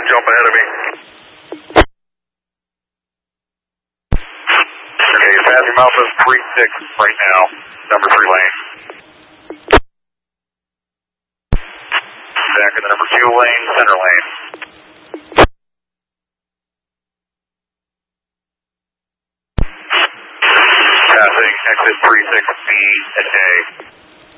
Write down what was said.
jump ahead of me. Okay, you're passing Mountain 36 right now, number 3 lane. Back in the number 2 lane, center lane. Passing exit 36B at A.